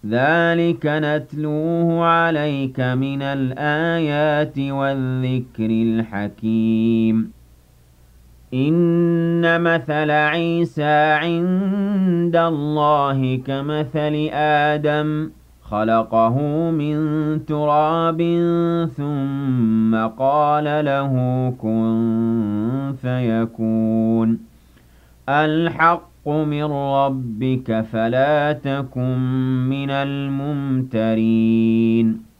ذَلِكَ نَتْلُوهُ عَلَيْكَ مِنَ الْآيَاتِ وَالذِّكْرِ الْحَكِيمِ إِنَّ مَثَلَ عِيسَىٰ عِندَ اللَّهِ كَمَثَلِ آدَمَ خَلَقَهُ مِن تُرَابٍ ثُمَّ قَالَ لَهُ كُن فَيَكُونُ الْحَقُّ مِن رَّبِّكَ فَلَا تَكُن مِّنَ الْمُمْتَرِينَ